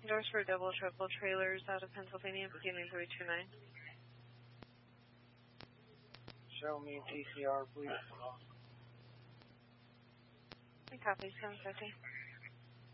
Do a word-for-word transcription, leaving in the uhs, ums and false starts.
doors for double, triple trailers out of Pennsylvania, beginning three two nine. Show me T C R, please. Copy, seven fifty.